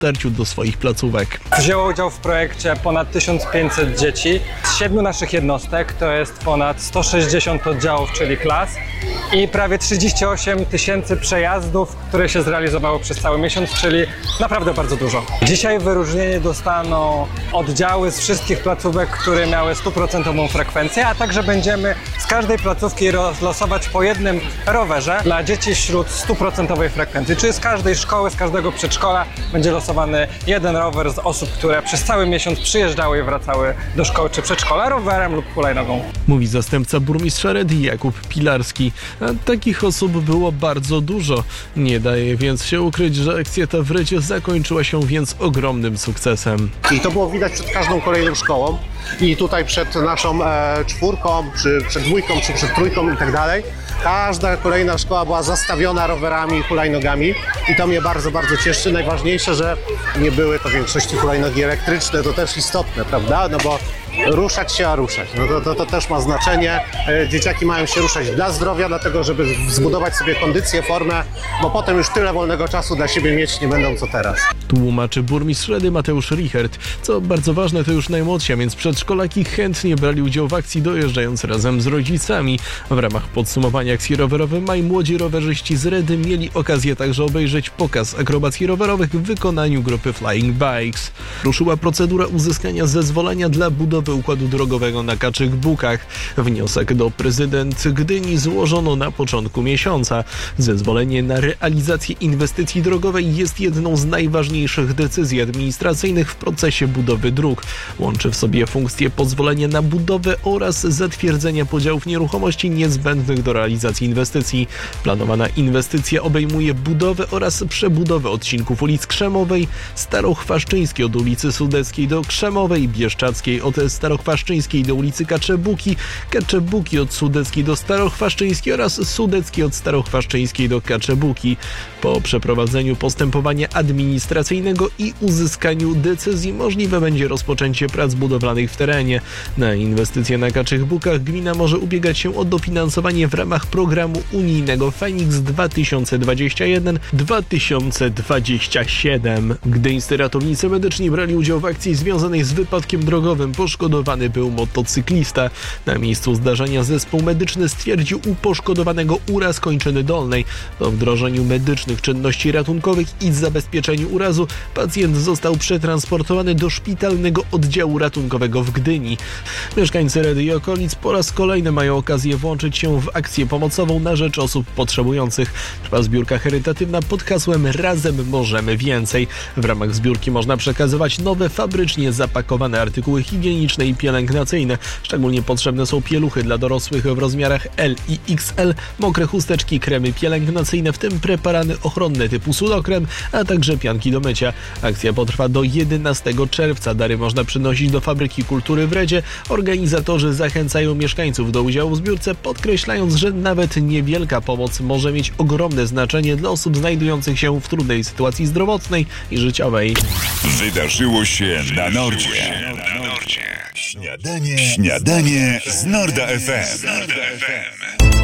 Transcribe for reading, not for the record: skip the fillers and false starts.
dotarciu do swoich placówek. Wzięło udział w projekcie ponad 1500 dzieci z 7 naszych jednostek, to jest ponad 160 oddziałów, czyli klas, i prawie 38 000 przejazdów, które się zrealizowało przez cały miesiąc, czyli naprawdę bardzo dużo. Dzisiaj wyróżnienie dostaną oddziały z wszystkich placówek, które miały 100% frekwencję, a także będziemy z każdej placówki rozlosować po jednym rowerze dla dzieci wśród 100% frekwencji, czyli z każdej szkoły, z każdego przedszkola będzie losowany jeden rower z osób, które przez cały miesiąc przyjeżdżały i wracały do szkoły czy przedszkola rowerem lub hulajnogą. Mówi zastępca burmistrza Redy Jakub Pilarski. A takich osób było bardzo dużo. Nie daje więc się ukryć, że akcja ta w Rydzie zakończyła się więc ogromnym sukcesem. I to było widać przed każdą kolejną szkołą i tutaj przed naszą czwórką, czy przed dwójką, czy przed trójką i tak dalej. Każda kolejna szkoła była zastawiona rowerami i hulajnogami i to mnie bardzo, bardzo cieszy. Najważniejsze, że nie były to w większości hulajnogi elektryczne, to też istotne, prawda? No bo ruszać się, a ruszać. No to też ma znaczenie. Dzieciaki mają się ruszać dla zdrowia, dlatego żeby zbudować sobie kondycję, formę, bo potem już tyle wolnego czasu dla siebie mieć nie będą co teraz. Tłumaczy burmistrz Redy Mateusz Richert. Co bardzo ważne, to już najmłodsi, a więc przedszkolaki chętnie brali udział w akcji, dojeżdżając razem z rodzicami. W ramach podsumowania akcji rowerowej Maj młodzi rowerzyści z Redy mieli okazję także obejrzeć pokaz akrobacji rowerowych w wykonaniu grupy Flying Bikes. Ruszyła procedura uzyskania zezwolenia dla budowy układu drogowego na Kaczych Bukach. Wniosek do prezydent Gdyni złożono na początku miesiąca. Zezwolenie na realizację inwestycji drogowej jest jedną z najważniejszych decyzji administracyjnych w procesie budowy dróg. Łączy w sobie funkcję pozwolenia na budowę oraz zatwierdzenia podziałów nieruchomości niezbędnych do realizacji inwestycji. Planowana inwestycja obejmuje budowę oraz przebudowę odcinków ulic Krzemowej, Starochwaszczyńskiej od ulicy Sudeckiej do Krzemowej, Bieszczackiej od Starochwaszczyńskiej do ulicy Kaczebuki, Kaczebuki od Sudeckiej do Starochwaszczyńskiej oraz Sudeckiej od Starochwaszczyńskiej do Kaczebuki. Po przeprowadzeniu postępowania administracyjnego i uzyskaniu decyzji możliwe będzie rozpoczęcie prac budowlanych w terenie. Na inwestycje na Kaczych Bukach gmina może ubiegać się o dofinansowanie w ramach programu unijnego Feniks 2021-2027. Gdyńscy ratownicy medyczni brali udział w akcji związanej z wypadkiem drogowym. Poszkodowany był motocyklista. Na miejscu zdarzenia zespół medyczny stwierdził u poszkodowanego uraz kończyny dolnej. Po wdrożeniu medycznych czynności ratunkowych i zabezpieczeniu urazu pacjent został przetransportowany do szpitalnego oddziału ratunkowego w Gdyni. Mieszkańcy Redy i okolic po raz kolejny mają okazję włączyć się w akcję pomocową na rzecz osób potrzebujących. Trwa zbiórka charytatywna pod hasłem Razem możemy więcej. W ramach zbiórki można przekazywać nowe, fabrycznie zapakowane artykuły higieniczne i pielęgnacyjne. Szczególnie potrzebne są pieluchy dla dorosłych w rozmiarach L i XL, mokre chusteczki, kremy pielęgnacyjne, w tym preparany ochronne typu sudokrem, a także pianki do mycia. Akcja potrwa do 11 czerwca. Dary można przynosić do Fabryki Kultury w Redzie. Organizatorzy zachęcają mieszkańców do udziału w zbiórce, podkreślając, że nawet niewielka pomoc może mieć ogromne znaczenie dla osób znajdujących się w trudnej sytuacji zdrowotnej i życiowej. Wydarzyło się na Nordzie. Śniadanie z Norda FM.